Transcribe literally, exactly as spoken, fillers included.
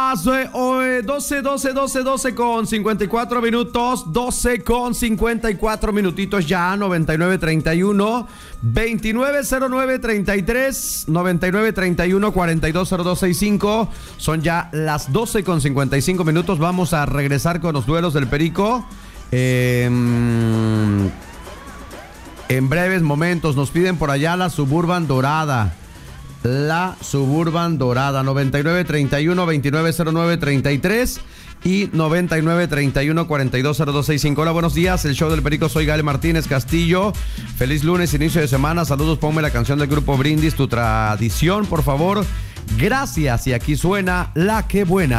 las eh, doce, doce, doce, doce con cincuenta y cuatro minutos, doce con cincuenta y cuatro minutitos ya, noventa y nueve treinta y uno, veintinueve cero nueve treinta y tres, noventa y nueve treinta y uno, cuarenta y dos cero dos sesenta y cinco. Son ya las doce con cincuenta y cinco minutos. Vamos a regresar con los duelos del Perico. Eh, en breves momentos nos piden por allá la Suburban Dorada. La Suburban Dorada, noventa y nueve treinta y uno, veintinueve cero nueve treinta y tres y noventa y nueve treinta y uno, cuarenta y dos cero dos sesenta y cinco. Hola, buenos días, el show del Perico, soy Gael Martínez Castillo. Feliz lunes, inicio de semana, saludos, ponme la canción del grupo Brindis, Tu Tradición, por favor. Gracias, y aquí suena La Que Buena.